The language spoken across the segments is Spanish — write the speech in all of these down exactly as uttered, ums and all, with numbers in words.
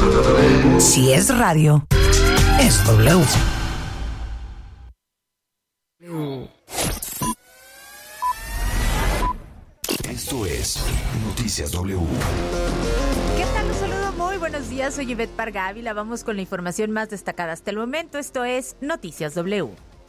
Si es radio, es W. Esto es Noticias W. ¿Qué tal? Un saludo, muy buenos días. Soy Ivette Parga Ávila. Vamos con la información más destacada hasta el momento. Esto es Noticias W.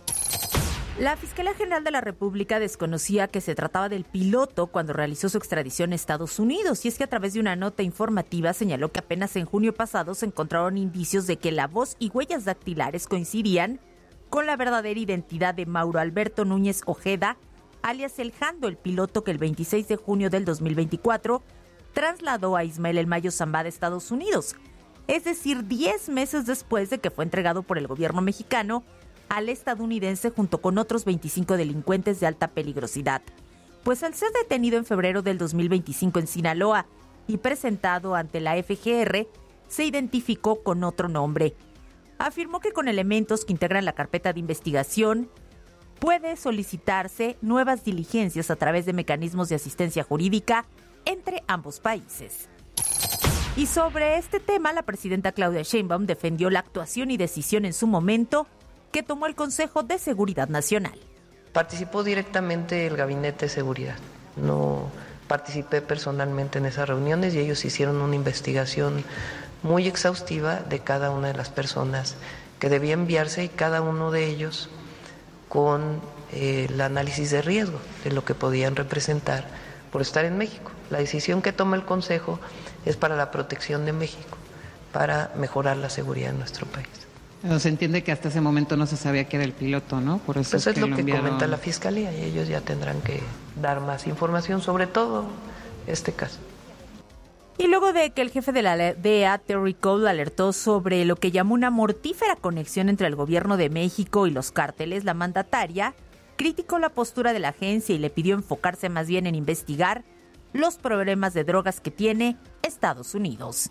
La Fiscalía General de la República desconocía que se trataba del piloto cuando realizó su extradición a Estados Unidos, y es que a través de una nota informativa señaló que apenas en junio pasado se encontraron indicios de que la voz y huellas dactilares coincidían con la verdadera identidad de Mauro Alberto Núñez Ojeda, alias El Jando, el piloto que el veintiséis de junio del dos mil veinticuatro trasladó a Ismael El Mayo Zambada a Estados Unidos, es decir, diez meses después de que fue entregado por el gobierno mexicano al estadounidense junto con otros veinticinco delincuentes de alta peligrosidad. Pues al ser detenido en febrero del dos mil veinticinco en Sinaloa y presentado ante la F G R, se identificó con otro nombre. Afirmó que con elementos que integran la carpeta de investigación puede solicitarse nuevas diligencias a través de mecanismos de asistencia jurídica entre ambos países. Y sobre este tema, la presidenta Claudia Sheinbaum defendió la actuación y decisión en su momento que tomó el Consejo de Seguridad Nacional. Participó directamente el Gabinete de Seguridad. No participé personalmente en esas reuniones y ellos hicieron una investigación muy exhaustiva de cada una de las personas que debía enviarse y cada uno de ellos con eh, el análisis de riesgo de lo que podían representar por estar en México. La decisión que toma el Consejo es para la protección de México, para mejorar la seguridad de nuestro país. Pero se entiende que hasta ese momento no se sabía que era el piloto, ¿no? Por eso pues es, es lo, lo que enviaron... comenta la Fiscalía y ellos ya tendrán que dar más información sobre todo este caso. Y luego de que el jefe de la D E A, Terry Cole, alertó sobre lo que llamó una mortífera conexión entre el gobierno de México y los cárteles, la mandataria criticó la postura de la agencia y le pidió enfocarse más bien en investigar los problemas de drogas que tiene Estados Unidos.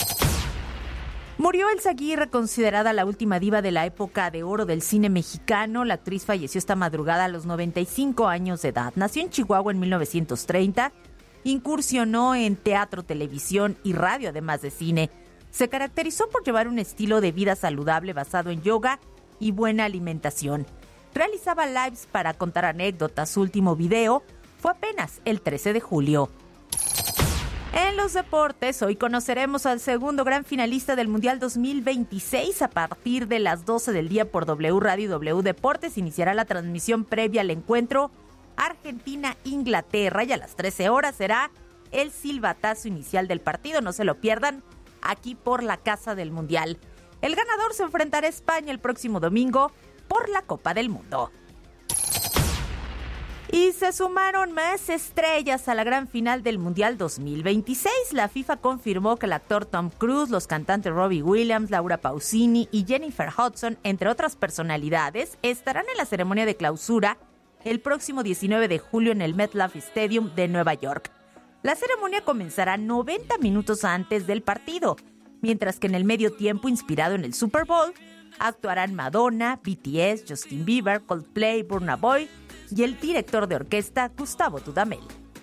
Murió Elsa Aguirre, considerada la última diva de la época de oro del cine mexicano. La actriz falleció esta madrugada a los noventa y cinco años de edad. Nació en Chihuahua en mil novecientos treinta, incursionó en teatro, televisión y radio, además de cine. Se caracterizó por llevar un estilo de vida saludable basado en yoga y buena alimentación. Realizaba lives para contar anécdotas. Su último video fue apenas el trece de julio. En los deportes, hoy conoceremos al segundo gran finalista del Mundial dos mil veintiséis. A partir de las doce del día por W Radio y W Deportes iniciará la transmisión previa al encuentro Argentina-Inglaterra y a las trece horas será el silbatazo inicial del partido. No se lo pierdan, aquí por la Casa del Mundial. El ganador se enfrentará a España el próximo domingo por la Copa del Mundo. Y se sumaron más estrellas a la gran final del Mundial dos mil veintiséis. La FIFA confirmó que el actor Tom Cruise, los cantantes Robbie Williams, Laura Pausini y Jennifer Hudson, entre otras personalidades, estarán en la ceremonia de clausura el próximo diecinueve de julio en el MetLife Stadium de Nueva York. La ceremonia comenzará noventa minutos antes del partido, mientras que en el medio tiempo, inspirado en el Super Bowl, actuarán Madonna, B T S, Justin Bieber, Coldplay, Burna Boy y el director de orquesta Gustavo Dudamel.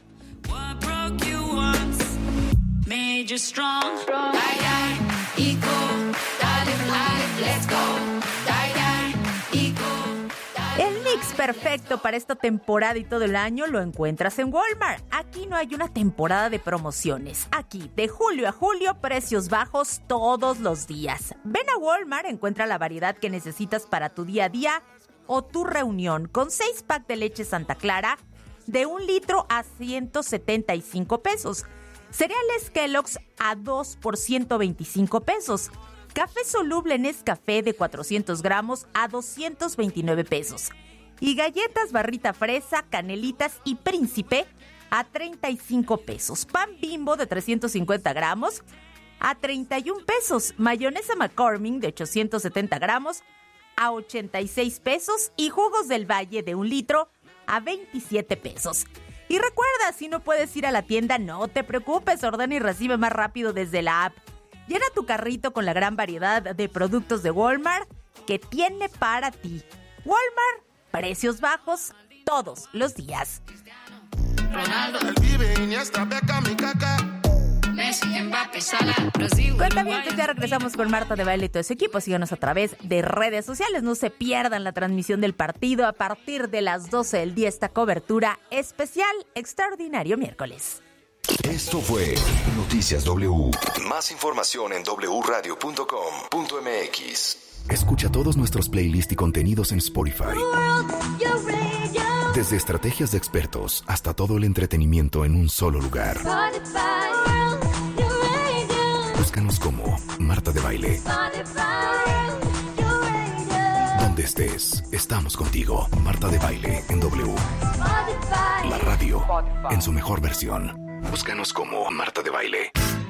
El mix perfecto para esta temporada y todo el año lo encuentras en Walmart. Aquí no hay una temporada de promociones. Aquí, de julio a julio, precios bajos todos los días. Ven a Walmart, encuentra la variedad que necesitas para tu día a día o tu reunión, con seis packs de leche Santa Clara de un litro a ciento setenta y cinco pesos. Cereales Kellogg's a dos por ciento veinticinco pesos. Café soluble Nescafé de cuatrocientos gramos a doscientos veintinueve pesos. Y galletas Barrita Fresa, Canelitas y Príncipe a treinta y cinco pesos. Pan Bimbo de trescientos cincuenta gramos a treinta y un pesos. Mayonesa McCormick de ochocientos setenta gramos a ochenta y seis pesos y jugos del Valle de un litro a veintisiete pesos. Y recuerda, si no puedes ir a la tienda, no te preocupes, ordena y recibe más rápido desde la app. Llena tu carrito con la gran variedad de productos de Walmart que tiene para ti. Walmart, precios bajos todos los días. Ronaldo, el Vive, Iniesta, Beckham y Kaká. Cuentavientes, ya regresamos con Marta de Baile y todo su equipo. Síganos a través de redes sociales. No se pierdan la transmisión del partido a partir de las doce del día. Esta cobertura especial, extraordinario miércoles. Esto fue Noticias W. Más información en doble u radio punto com punto m x. Escucha todos nuestros playlists y contenidos en Spotify. Desde estrategias de expertos hasta todo el entretenimiento en un solo lugar. Búscanos como Marta de Baile. Donde estés, estamos contigo. Marta de Baile en W. La radio en su mejor versión. Búscanos como Marta de Baile.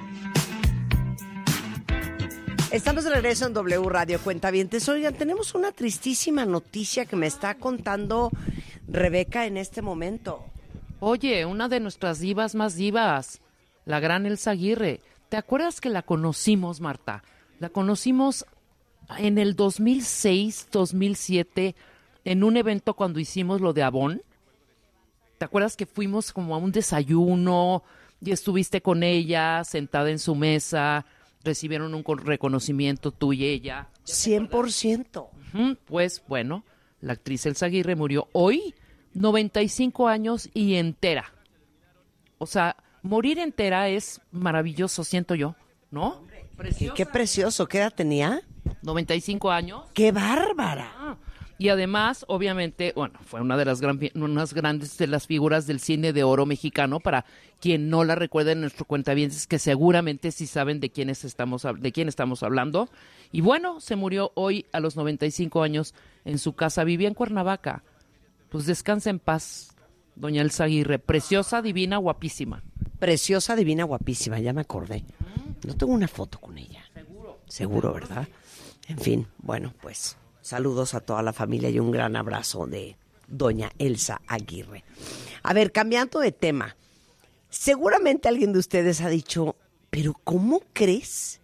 Estamos de regreso en W Radio Cuentavientes. Oigan, tenemos una tristísima noticia que me está contando Rebeca en este momento. Oye, una de nuestras divas más divas, la gran Elsa Aguirre. ¿Te acuerdas que la conocimos, Marta? La conocimos en el dos mil seis, dos mil siete, en un evento cuando hicimos lo de Avon. ¿Te acuerdas que fuimos como a un desayuno y estuviste con ella sentada en su mesa? Recibieron un reconocimiento tú y ella. cien por ciento. Uh-huh. Pues bueno, la actriz Elsa Aguirre murió hoy, noventa y cinco años y entera. O sea, morir entera es maravilloso, siento yo, ¿no? Qué, qué precioso, ¿qué edad tenía? noventa y cinco años. ¡Qué bárbara! Ah, y además, obviamente, bueno, fue una de las gran, unas grandes de las figuras del cine de oro mexicano. Para quien no la recuerde en nuestro cuentavientes, que seguramente sí saben de quiénes estamos, de quién estamos hablando. Y bueno, se murió hoy a los noventa y cinco años en su casa. Vivía en Cuernavaca. Pues descansa en paz, doña Elsa Aguirre. Preciosa, divina, guapísima. Preciosa, divina, guapísima, ya me acordé. No tengo una foto con ella. Seguro. Seguro, ¿verdad? En fin, bueno, pues saludos a toda la familia y un gran abrazo de doña Elsa Aguirre. A ver, cambiando de tema, seguramente alguien de ustedes ha dicho, pero ¿cómo crees?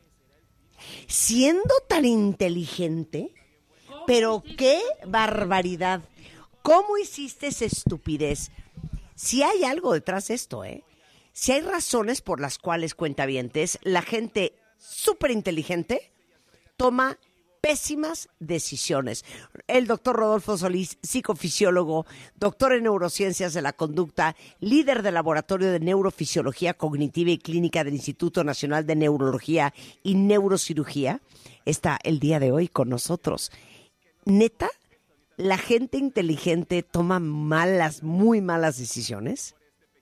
Siendo tan inteligente, pero qué barbaridad. ¿Cómo hiciste esa estupidez? Si hay algo detrás de esto, ¿eh? Si hay razones por las cuales, cuentavientes, la gente súper inteligente toma pésimas decisiones. El doctor Rodolfo Solís, psicofisiólogo, doctor en neurociencias de la conducta, líder del Laboratorio de Neurofisiología Cognitiva y Clínica del Instituto Nacional de Neurología y Neurocirugía, está el día de hoy con nosotros. ¿Neta? ¿La gente inteligente toma malas, muy malas decisiones?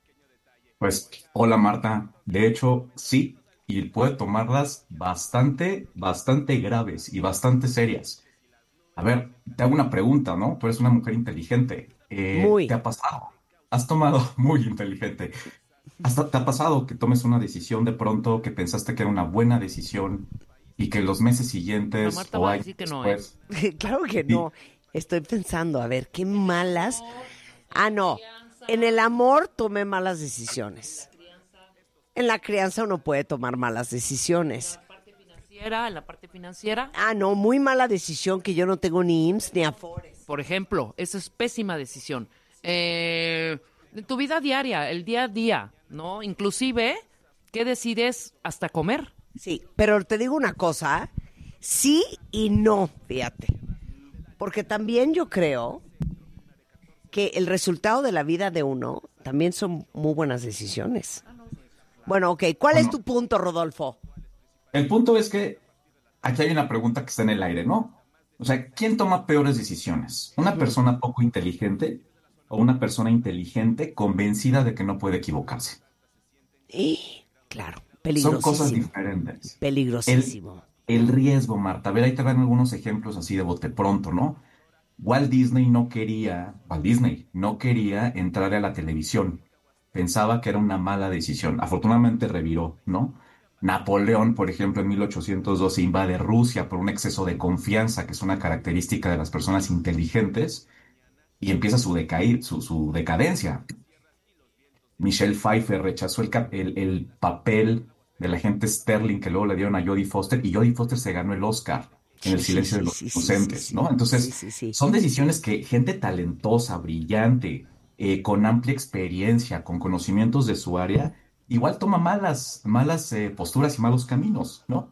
Pues, hola Marta. De hecho, sí. Y puede tomarlas bastante, bastante graves y bastante serias. A ver, te hago una pregunta, ¿no? Tú eres una mujer inteligente. Eh, Muy. ¿Te ha pasado? Has tomado, muy inteligente. ¿Hasta te ha pasado que tomes una decisión de pronto que pensaste que era una buena decisión y que los meses siguientes No, Marta o va a años decir que no, después... Claro que no. Estoy pensando, a ver, qué malas... Ah, no. En el amor tomé malas decisiones. En la crianza uno puede tomar malas decisiones. En la parte financiera, en la parte financiera. Ah, no, muy mala decisión que yo no tengo ni I M S S ni Afores. Por ejemplo, esa es pésima decisión. Eh, en tu vida diaria, el día a día, ¿no? Inclusive, ¿qué decides hasta comer? Sí, pero te digo una cosa, sí y no, fíjate. Porque también yo creo que el resultado de la vida de uno también son muy buenas decisiones. Bueno, ok, ¿cuál Bueno, es tu punto, Rodolfo? El punto es que aquí hay una pregunta que está en el aire, ¿no? O sea, ¿quién toma peores decisiones? ¿Una persona poco inteligente o una persona inteligente convencida de que no puede equivocarse? Y, claro, Son peligrosísimo. cosas diferentes. Peligrosísimo. El, el riesgo, Marta. A ver, ahí te dan algunos ejemplos así de bote pronto, ¿no? Walt Disney no quería, Walt Disney no quería entrar a la televisión. Pensaba que era una mala decisión. Afortunadamente reviró, ¿no? Napoleón, por ejemplo, en mil ochocientos doce invade Rusia por un exceso de confianza, que es una característica de las personas inteligentes, y empieza su, decaí, su, su decadencia. Michelle Pfeiffer rechazó el, cap, el, el papel del agente Sterling que luego le dieron a Jodie Foster, y Jodie Foster se ganó el Oscar en El Sí, silencio sí, de los sí, sí, inocentes, sí, sí. ¿no? Entonces, Sí, sí, sí. son decisiones que gente talentosa, brillante, eh, con amplia experiencia, con conocimientos de su área, igual toma malas, malas eh, posturas y malos caminos, ¿no?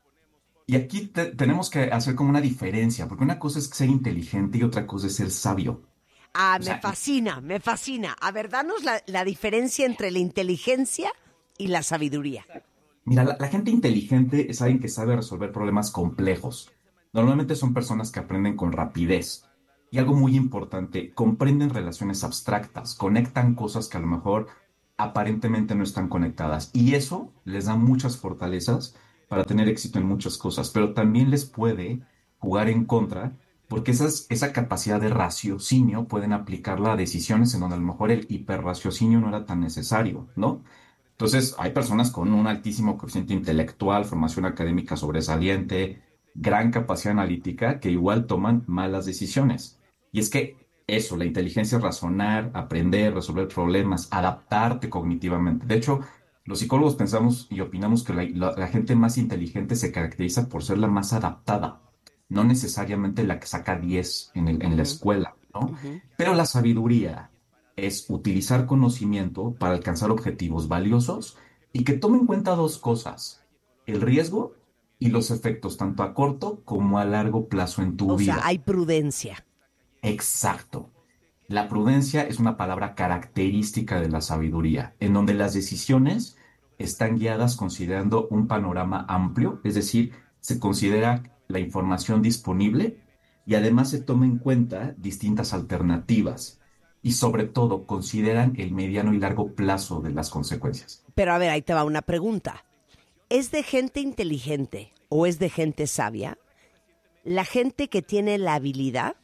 Y aquí te- tenemos que hacer como una diferencia, porque una cosa es ser inteligente y otra cosa es ser sabio. Ah, O me sea, fascina, me fascina. A ver, danos la, la diferencia entre la inteligencia y la sabiduría. mira, la, la gente inteligente es alguien que sabe resolver problemas complejos. Normalmente son personas que aprenden con rapidez. Y algo muy importante, comprenden relaciones abstractas, conectan cosas que a lo mejor aparentemente no están conectadas. Y eso les da muchas fortalezas para tener éxito en muchas cosas, pero también les puede jugar en contra porque esas, esa capacidad de raciocinio pueden aplicarla a decisiones en donde a lo mejor el hiperraciocinio no era tan necesario, ¿no? Entonces, hay personas con un altísimo coeficiente intelectual, formación académica sobresaliente, gran capacidad analítica, que igual toman malas decisiones. Y es que eso, la inteligencia es razonar, aprender, resolver problemas, adaptarte cognitivamente. De hecho, los psicólogos pensamos y opinamos que la, la- la gente más inteligente se caracteriza por ser la más adaptada, no necesariamente la que saca diez en el- en la Ujú, escuela, ¿no? ujú. Pero la sabiduría es utilizar conocimiento para alcanzar objetivos valiosos y que tome en cuenta dos cosas, el riesgo y los efectos tanto a corto como a largo plazo en tu O sea, vida. hay prudencia. Exacto. La prudencia es una palabra característica de la sabiduría, en donde las decisiones están guiadas considerando un panorama amplio, es decir, se considera la información disponible y además se toma en cuenta distintas alternativas y sobre todo consideran el mediano y largo plazo de las consecuencias. Pero a ver, ahí te va una pregunta. ¿Es de gente inteligente o es de gente sabia la gente que tiene la habilidad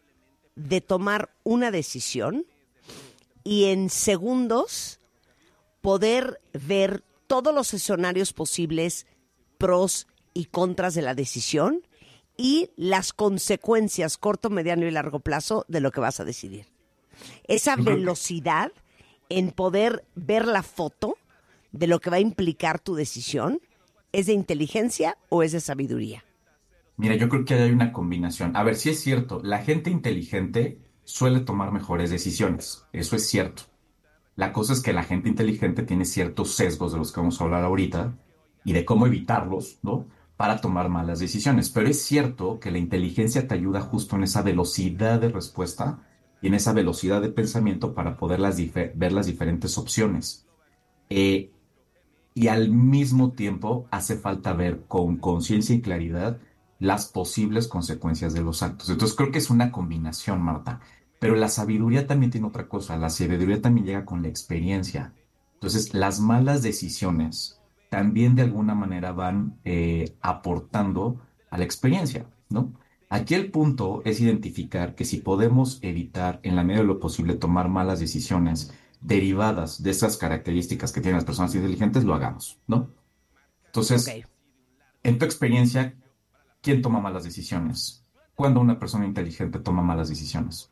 de tomar una decisión y en segundos poder ver todos los escenarios posibles, pros y contras de la decisión y las consecuencias corto, mediano y largo plazo de lo que vas a decidir? Esa Yo creo que- velocidad en poder ver la foto de lo que va a implicar tu decisión, ¿es de inteligencia o es de sabiduría? Mira, yo creo que hay una combinación. A ver, sí es cierto, la gente inteligente suele tomar mejores decisiones, eso es cierto. La cosa es que la gente inteligente tiene ciertos sesgos de los que vamos a hablar ahorita y de cómo evitarlos, ¿no? Para tomar malas decisiones. Pero es cierto que la inteligencia te ayuda justo en esa velocidad de respuesta y en esa velocidad de pensamiento para poder las dife- ver las diferentes opciones. Eh, y al mismo tiempo hace falta ver con conciencia y claridad las posibles consecuencias de los actos. Entonces creo que es una combinación, Marta. Pero la sabiduría también tiene otra cosa. La sabiduría también llega con la experiencia. Entonces, las malas decisiones también de alguna manera van eh, aportando a la experiencia, ¿no? Aquí el punto es identificar que si podemos evitar en la medida de lo posible tomar malas decisiones derivadas de esas características que tienen las personas inteligentes, lo hagamos, ¿no? Ok. Entonces, en tu experiencia, ¿quién toma malas decisiones? ¿Cuándo una persona inteligente toma malas decisiones?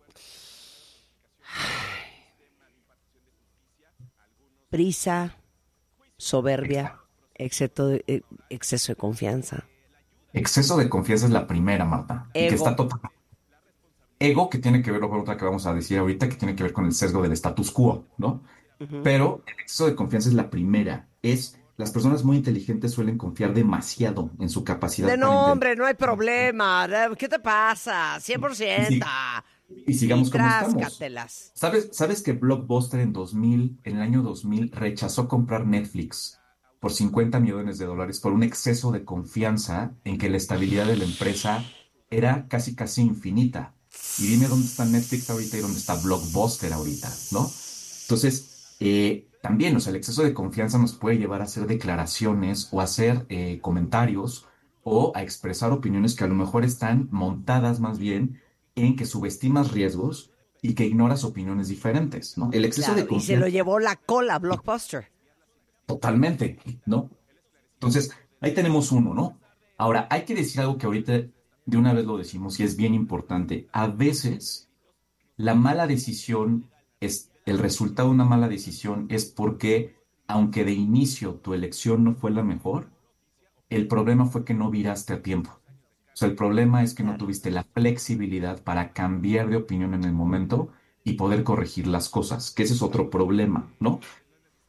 Prisa, soberbia, exceso de, eh, exceso de confianza. Exceso de confianza es la primera, Marta, y que Ego. está total. Ego, que tiene que ver con otra que vamos a decir ahorita, que tiene que ver con el sesgo del status quo, ¿no? Ujú. Pero el exceso de confianza es la primera. Es, las personas muy inteligentes suelen confiar demasiado en su capacidad De para no, entender. hombre, no hay problema. ¿Qué te pasa? cien por Y, ciento. si- y sigamos Y como estamos. tráscatelas. ¿Sabes, sabes que Blockbuster en dos mil, en el año dos mil, rechazó comprar Netflix por cincuenta millones de dólares por un exceso de confianza en que la estabilidad de la empresa era casi casi infinita? Y dime dónde está Netflix ahorita y dónde está Blockbuster ahorita, ¿no? Entonces, eh, también, o sea, el exceso de confianza nos puede llevar a hacer declaraciones o a hacer eh, comentarios o a expresar opiniones que a lo mejor están montadas más bien en que subestimas riesgos y que ignoras opiniones diferentes, ¿no? El exceso de Claro, y se lo confianza, llevó la cola Blockbuster. totalmente, ¿no? Entonces, ahí tenemos uno, ¿no? Ahora, hay que decir algo que ahorita de una vez lo decimos y es bien importante. A veces, la mala decisión es, el resultado de una mala decisión es porque, aunque de inicio tu elección no fue la mejor, el problema fue que no viraste a tiempo. O sea, el problema es que no Claro. tuviste la flexibilidad para cambiar de opinión en el momento y poder corregir las cosas, que ese es otro problema, ¿no?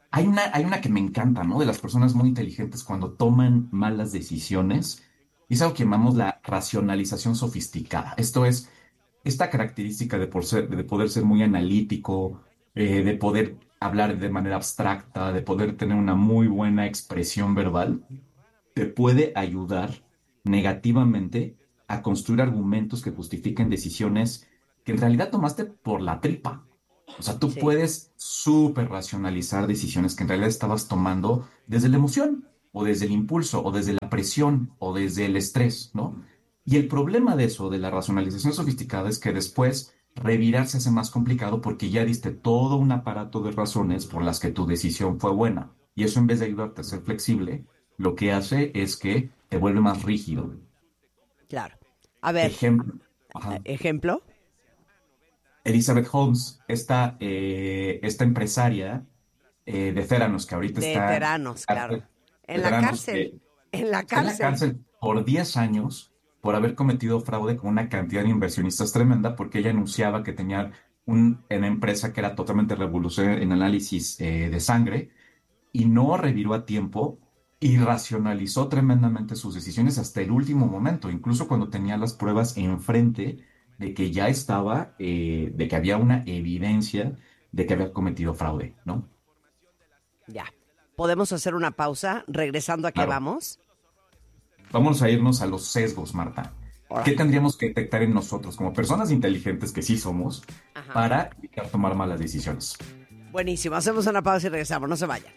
Hay una, hay una que me encanta, ¿no? De las personas muy inteligentes cuando toman malas decisiones. Y es algo que llamamos la racionalización sofisticada. Esto es esta característica de, por ser, de poder ser muy analítico, eh, de poder hablar de manera abstracta, de poder tener una muy buena expresión verbal, te puede ayudar negativamente a construir argumentos que justifiquen decisiones que en realidad tomaste por la tripa. O sea, tú Sí. puedes súper racionalizar decisiones que en realidad estabas tomando desde la emoción, o desde el impulso, o desde la presión, o desde el estrés, ¿no? Y el problema de eso, de la racionalización sofisticada, es que después revirar se hace más complicado porque ya diste todo un aparato de razones por las que tu decisión fue buena. Y eso, en vez de ayudarte a ser flexible, lo que hace es que te vuelve más rígido. Claro. A ver, Ejemplo. Ajá. ejemplo. Elizabeth Holmes, esta, eh, esta empresaria eh, de Theranos, que ahorita De está... Theranos, claro. En la Theranos, cárcel. que En la está en la cárcel. cárcel por diez años por haber cometido fraude con una cantidad de inversionistas tremenda, porque ella anunciaba que tenía un, una empresa que era totalmente revolucionaria en análisis eh, de sangre, y no reviró a tiempo y racionalizó tremendamente sus decisiones hasta el último momento, incluso cuando tenía las pruebas enfrente de que ya estaba, eh, de que había una evidencia de que había cometido fraude, ¿no? Ya. ¿Podemos hacer una pausa? Regresando a qué Claro. vamos. Vamos a irnos a los sesgos, Marta. Órale. ¿Qué tendríamos que detectar en nosotros como personas inteligentes que sí somos Ajá. para evitar tomar malas decisiones? Buenísimo. Hacemos una pausa y regresamos. No se vayan.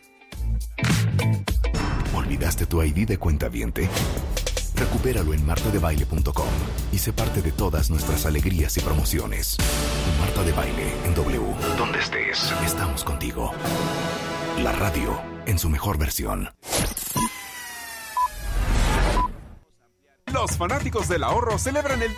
¿Olvidaste tu I D de cuentaviente? Recupéralo en marta de baile punto com y sé parte de todas nuestras alegrías y promociones. Marta de Baile en W. Donde estés, estamos contigo. La radio en su mejor versión. Los fanáticos del ahorro celebran el...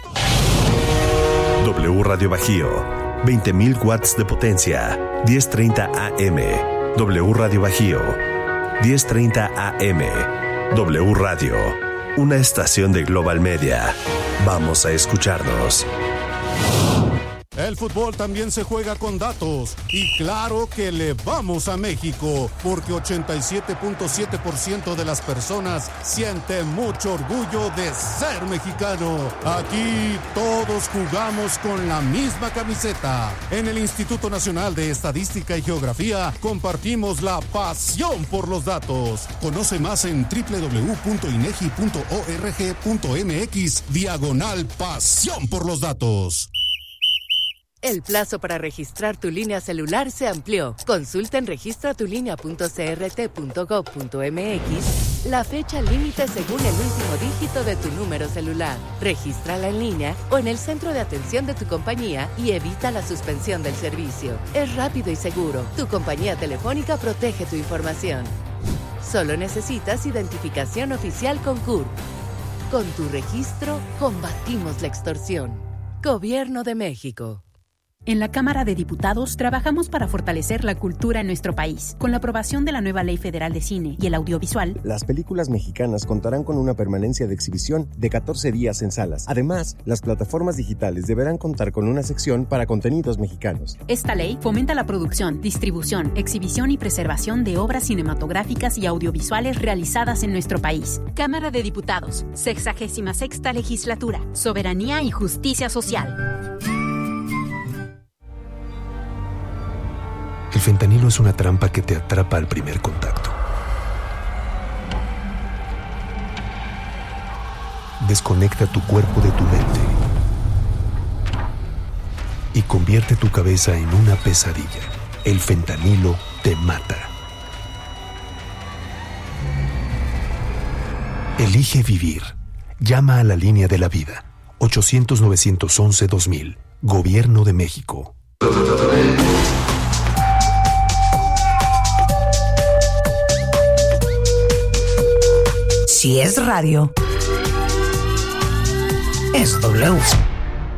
W Radio Bajío, veinte mil watts de potencia, diez treinta A M. W Radio Bajío, diez treinta A M. W Radio, una estación de Global Media. Vamos a escucharnos. El fútbol también se juega con datos y claro que le vamos a México porque ochenta y siete punto siete por ciento de las personas sienten mucho orgullo de ser mexicano. Aquí todos jugamos con la misma camiseta. En el Instituto Nacional de Estadística y Geografía compartimos la pasión por los datos. Conoce más en doble u doble u doble u punto inegi punto org punto mx diagonal pasión por los datos. El plazo para registrar tu línea celular se amplió. Consulta en registra tu línea punto c r t punto gov punto m x la fecha límite según el último dígito de tu número celular. Regístrala en línea o en el centro de atención de tu compañía y evita la suspensión del servicio. Es rápido y seguro. Tu compañía telefónica protege tu información. Solo necesitas identificación oficial con C U R. Con tu registro, combatimos la extorsión. Gobierno de México. En la Cámara de Diputados trabajamos para fortalecer la cultura en nuestro país. Con la aprobación de la nueva Ley Federal de Cine y el Audiovisual, las películas mexicanas contarán con una permanencia de exhibición de catorce días en salas. Además, las plataformas digitales deberán contar con una sección para contenidos mexicanos. Esta ley fomenta la producción, distribución, exhibición y preservación de obras cinematográficas y audiovisuales realizadas en nuestro país. Cámara de Diputados, sexagésima sexta legislatura, soberanía y justicia social. El fentanilo es una trampa que te atrapa al primer contacto. Desconecta tu cuerpo de tu mente y convierte tu cabeza en una pesadilla. El fentanilo te mata. Elige vivir. Llama a la línea de la vida. ochocientos, novecientos once, dos mil. Gobierno de México. Si es radio, es W.